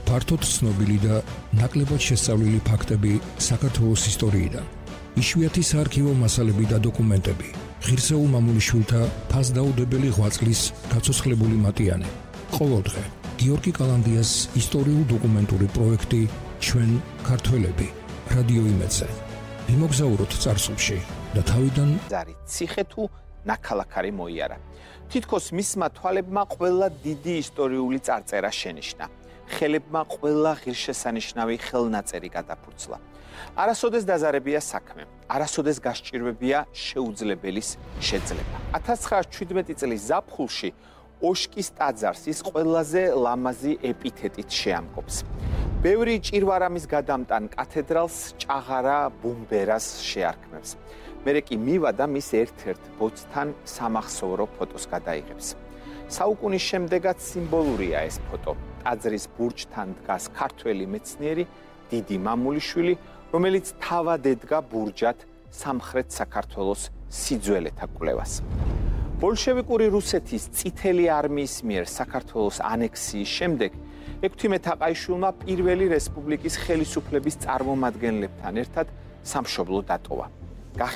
ფართოდ ცნობილი და ნაკლებად შესწავლილი ფაქტები საქართველოს ისტორიიდან. იშვიათი საარქივო მასალები და დოკუმენტები. ღირსეულ მამულიშვილთა ფასდაუდებელი ღვაწლის გაცოცხლებული მატიანე. ყოველდღე გიორგი კალანდიას ისტორიულ-დოკუმენტური პროექტი ჩვენ ქართველები რადიო იმედზე. ვიმოგზაუროთ წარსულში და თავიდან ზარი ციხე თუ ნაქალაქარი მოიარა. თითქოს მისმა თვალებმა ყველა დიდი ისტორიული წარწერა შენიშნა. ხელებმა ყველა ღირსშესანიშნავი ხელნაწერი გადაფურცლა. არასოდეს დაზარებია საქმე, არასოდეს გასჭირვებია შეუძლებელის შეძლება. 1917 წლის ზაფხულში ოშკის ტაძარს ის ყველაზე ლამაზი ეპითეტით შეამკობს. ბევრი ჭირვარამის გადამტან კათედრალს ჭაღარა ბუმბერას შეარქმევს. მერე კი მივა და მის ერთ-ერთ ბოძთან სამახსოვრო ფოტოს გადაიღებს. საუკუნის შემდეგაც სიმბოლურია ეს ფოტო. ტაძრის ბურჯთან დგას ქართველი მეცნიერი დიდი მამულიშვილი, რომელიც თავად ედგა ბურჯად სამხრეთ საქართველოს სიძველეთა კვლევას. ბოლშევიკური რუსეთის წითელი არმიის მიერ საქართველოს ანექსიის შემდეგ ექვთიმე თაყაიშვილმა პირველი რესპუბლიკის ხელისუფლების წარმომადგენლებთან ერთად სამშობლო დატოვა.